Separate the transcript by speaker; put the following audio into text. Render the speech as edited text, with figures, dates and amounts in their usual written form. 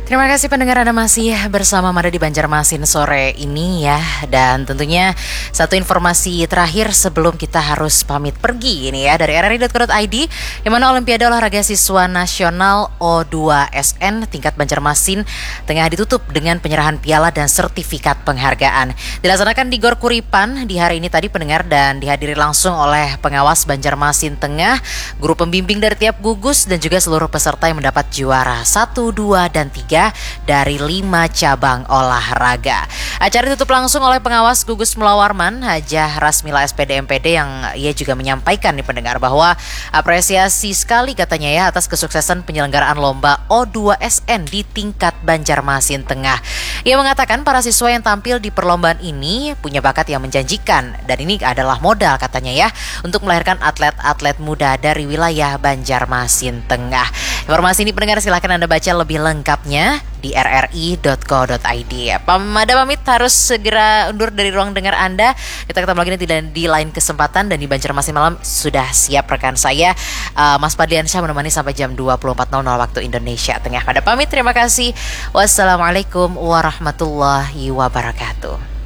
Speaker 1: Terima kasih pendengar, Anda masih bersama Mada di Banjarmasin sore ini ya. Dan tentunya satu informasi terakhir sebelum kita harus pamit pergi ini ya, dari rri.co.id, di mana Olimpiade Olahraga Siswa Nasional O2SN tingkat Banjarmasin tengah ditutup dengan penyerahan piala dan sertifikat penghargaan. Dilaksanakan di Gor Kuripan di hari ini tadi pendengar, dan dihadiri langsung oleh pengawas Banjarmasin Tengah, guru pembimbing dari tiap gugus, dan juga seluruh peserta yang mendapat juara 1, 2, dan 3 dari 5 cabang olahraga. Acara ditutup langsung oleh pengawas gugus Mula Warman, Hajah Rasmila SPD MPD, yang ia juga menyampaikan nih pendengar bahwa apresiasi sekali katanya ya atas kesuksesan penyelenggaraan lomba O2SN di tingkat Banjarmasin Tengah. Ia mengatakan para siswa yang tampil di perlombaan ini punya bakat yang menjanjikan, dan ini adalah modal katanya ya untuk melahirkan atlet-atlet muda dari wilayah Banjarmasin Tengah. Informasi ini pendengar silakan Anda baca lebih lengkapnya di rri.co.id. Mada pamit harus segera undur dari ruang dengar Anda. Kita ketemu lagi nanti di lain kesempatan, dan di Banjarmasin Malam sudah siap rekan saya Mas Padliansyah menemani sampai jam 24.00 waktu Indonesia Tengah. Pada pamit, terima kasih. Wassalamualaikum warahmatullahi wabarakatuh.